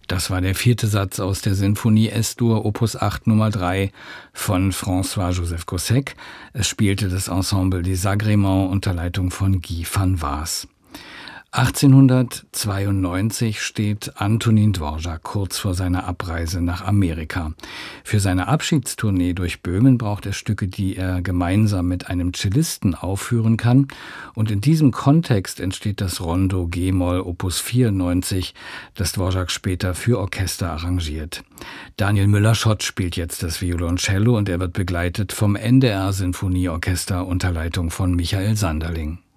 Das war der 4. Satz aus der Sinfonie S-Dur Opus 8 Nummer 3 von François-Joseph Gossec. Es spielte das Ensemble des Agréments unter Leitung von Guy van Waas. 1892 steht Antonín Dvořák kurz vor seiner Abreise nach Amerika. Für seine Abschiedstournee durch Böhmen braucht er Stücke, die er gemeinsam mit einem Cellisten aufführen kann. Und in diesem Kontext entsteht das Rondo G-Moll Opus 94, das Dvořák später für Orchester arrangiert. Daniel Müller-Schott spielt jetzt das Violoncello und er wird begleitet vom NDR Sinfonieorchester unter Leitung von Michael Sanderling.